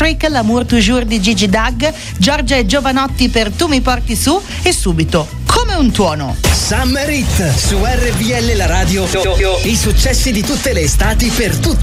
Trick, L'amour toujours di Gigi Dag, Giorgia e Giovanotti per Tu mi porti su e subito Come un tuono. Summer Hit su RPL, la radio. I successi di tutte le estati per tutti